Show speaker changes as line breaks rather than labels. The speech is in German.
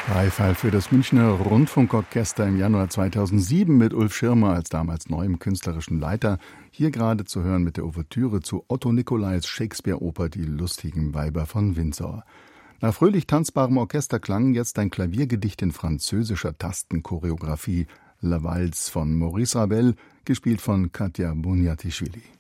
Beifall für das Münchner Rundfunkorchester im Januar 2007 mit Ulf Schirmer als damals neuem künstlerischen Leiter. Hier gerade zu hören mit der Ouvertüre zu Otto Nicolais Shakespeare-Oper Die lustigen Weiber von Windsor. Nach fröhlich tanzbarem Orchesterklang jetzt ein Klaviergedicht in französischer Tastenchoreografie, La Valse von Maurice Ravel, gespielt von Katja Bunjatischvili.